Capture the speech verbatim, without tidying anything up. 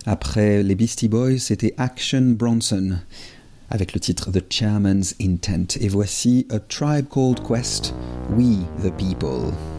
Après les Beastie Boys, c'était Action Bronson avec le titre The Chairman's Intent. Et voici A Tribe Called Quest, We the People.